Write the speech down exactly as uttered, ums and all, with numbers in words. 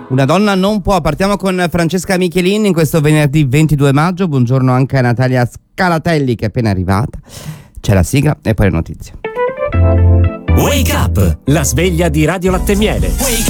Una donna non può. Partiamo con Francesca Michelin in questo venerdì ventidue maggio. Buongiorno anche a Natalia Scalatelli che è appena arrivata. C'è la sigla e poi le notizie. Wake up, la sveglia di Radio Latte Miele.